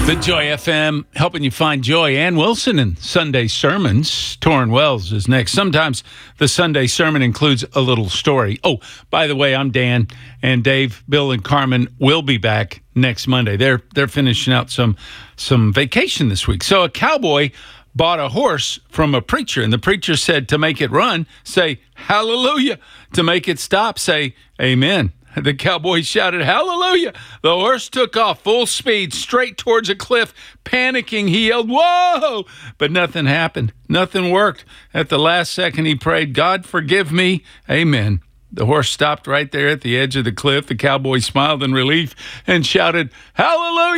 The Joy FM, helping you find joy. Ann Wilson in Sunday Sermons. Torrin Wells is next. Sometimes the Sunday sermon includes a little story. Oh, by the way, I'm Dan, and Dave, Bill, and Carmen will be back next Monday. They're finishing out some vacation this week. So a cowboy bought a horse from a preacher, and the preacher said, to make it run, say hallelujah. To make it stop, say amen. The cowboy shouted, hallelujah. The horse took off full speed straight towards a cliff. Panicking, he yelled, whoa! But nothing happened. Nothing worked. At the last second, he prayed, God, forgive me. Amen. The horse stopped right there at the edge of the cliff. The cowboy smiled in relief and shouted, hallelujah.